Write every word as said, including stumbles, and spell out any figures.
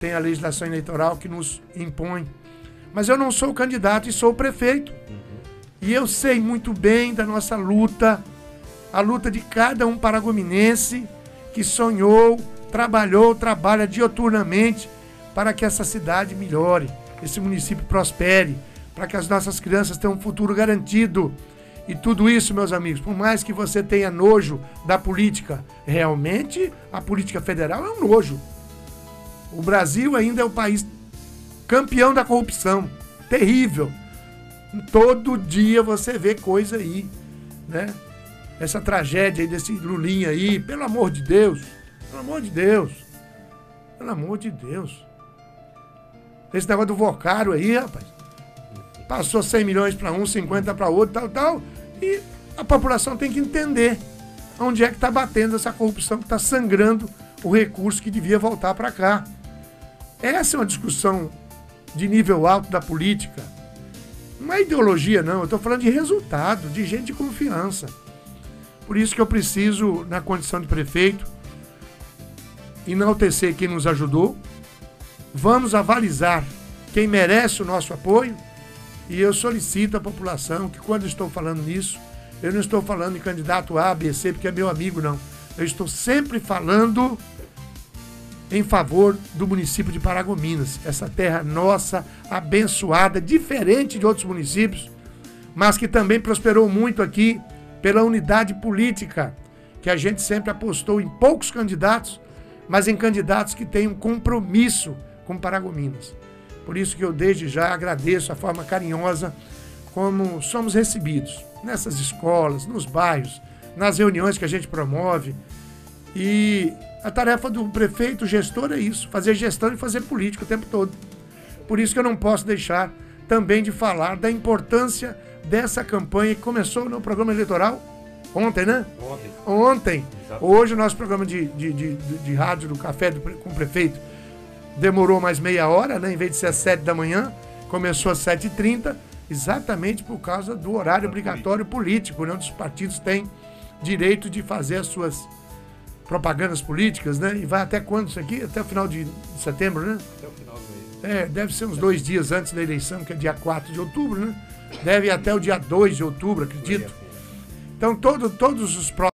tem a legislação eleitoral que nos impõe. Mas eu não sou candidato e sou prefeito. Uhum. E eu sei muito bem da nossa luta, a luta de cada um paragominense que sonhou, trabalhou, trabalha dioturnamente para que essa cidade melhore, esse município prospere, para que as nossas crianças tenham um futuro garantido. E tudo isso, meus amigos, por mais que você tenha nojo da política, realmente a política federal é um nojo. O Brasil ainda é o país campeão da corrupção, terrível. Todo dia você vê coisa aí, né? Essa tragédia aí desse Lulinha aí, pelo amor de Deus, pelo amor de Deus, pelo amor de Deus. Esse negócio do Vocário aí, rapaz, passou cem milhões para um, cinquenta para outro, tal, tal, e a população tem que entender onde é que está batendo essa corrupção, que está sangrando o recurso que devia voltar para cá. Essa é uma discussão de nível alto da política. Não é ideologia, não. Eu estou falando de resultado, de gente de confiança. Por isso que eu preciso, na condição de prefeito, enaltecer quem nos ajudou. Vamos avalizar quem merece o nosso apoio. E eu solicito à população que, quando estou falando nisso, eu não estou falando em candidato A, B, C, porque é meu amigo, não. Eu estou sempre falando em favor do município de Paragominas, essa terra nossa, abençoada, diferente de outros municípios, mas que também prosperou muito aqui pela unidade política, que a gente sempre apostou em poucos candidatos, mas em candidatos que têm um compromisso com Paragominas. Por isso que eu desde já agradeço a forma carinhosa como somos recebidos nessas escolas, nos bairros, nas reuniões que a gente promove. E a tarefa do prefeito, gestor, é isso, fazer gestão e fazer política o tempo todo. Por isso que eu não posso deixar também de falar da importância dessa campanha que começou no programa eleitoral ontem, né? Ontem. Ontem. Hoje o nosso programa de, de, de, de, de rádio do Café do, com o prefeito demorou mais meia hora, né? Em vez de ser às sete da manhã, começou às sete e trinta, exatamente por causa do horário obrigatório político, né? Onde os partidos têm direito de fazer as suas propagandas políticas, né? E vai até quando isso aqui? Até o final de, de setembro, né? Até o final do mês. É, deve ser uns dois dias antes da eleição, que é dia quatro de outubro, né? Deve ir até o dia dois de outubro, acredito. Então, todo, todos os próximos